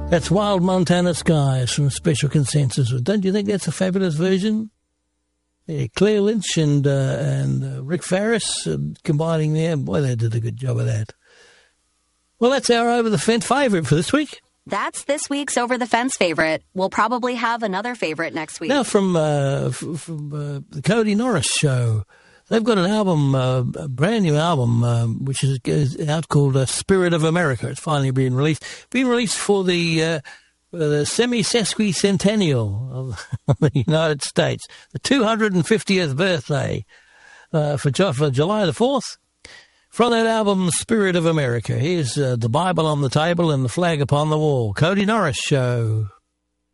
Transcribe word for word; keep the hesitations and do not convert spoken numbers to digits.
That's Wild Montana Skies from Special Consensus. Don't you think that's a fabulous version? Yeah, Claire Lynch and uh, and uh, Rick Farris uh, combining there. Boy, they did a good job of that. Well, that's our Over the Fence favourite for this week. That's this week's Over the Fence favorite. We'll probably have another favorite next week. Now from uh, f- from uh, the Cody Norris Show. They've got an album, uh, a brand new album, um, which is, is out called uh, Spirit of America. It's finally been released. Been released for the uh, for the semi-sesquicentennial of, of the United States, the two hundred fiftieth birthday uh, for, for July the fourth. From that album, Spirit of America, here's uh, the Bible on the table and the flag upon the wall. Cody Norris Show.